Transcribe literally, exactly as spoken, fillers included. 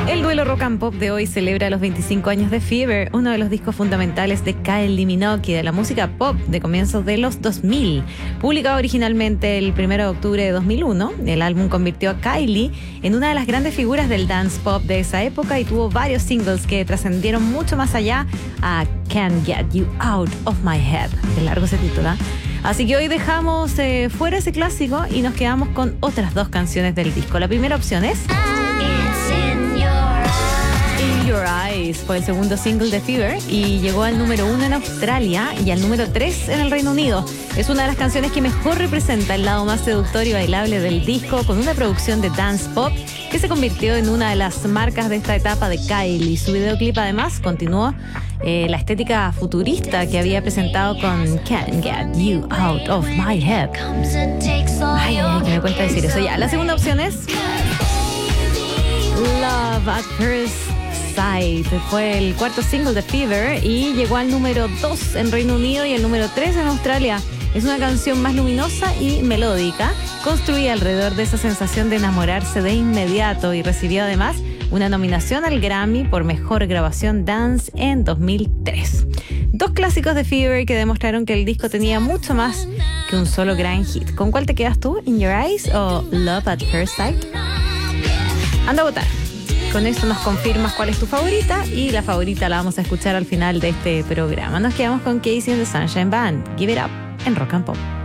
El duelo rock and pop de hoy celebra los veinticinco años de Fever, uno de los discos fundamentales de Kylie Minogue y de la música pop de comienzos de los dos mil. Publicado originalmente el primero de octubre de dos mil uno, el álbum convirtió a Kylie en una de las grandes figuras del dance pop de esa época y tuvo varios singles que trascendieron mucho más allá a Can't Get You Out of My Head. Es largo ese título, ¿eh? Así que hoy dejamos eh, fuera ese clásico y nos quedamos con otras dos canciones del disco. La primera opción es In Your Eyes, fue el segundo single de Fever y llegó al número uno en Australia y al número tres en el Reino Unido. Es una de las canciones que mejor representa el lado más seductor y bailable del disco, con una producción de dance pop que se convirtió en una de las marcas de esta etapa de Kylie. Su videoclip además continuó eh, la estética futurista que había presentado con Can't Get You Out of My Head. Ay, ay, que me cuesta decir eso ya. La segunda opción es Love at First Sight. Fue el cuarto single de Fever y llegó al número dos en Reino Unido y el número tres en Australia. Es una canción más luminosa y melódica, construida alrededor de esa sensación de enamorarse de inmediato, y recibió además una nominación al Grammy por Mejor Grabación Dance en dos mil tres. Dos clásicos de Fever que demostraron que el disco tenía mucho más que un solo gran hit. ¿Con cuál te quedas tú? ¿In Your Eyes o Love at First Sight? Anda a votar. Con eso nos confirmas cuál es tu favorita, y la favorita la vamos a escuchar al final de este programa. Nos quedamos con Casey and the Sunshine Band, Give It Up, en Rock and Pop.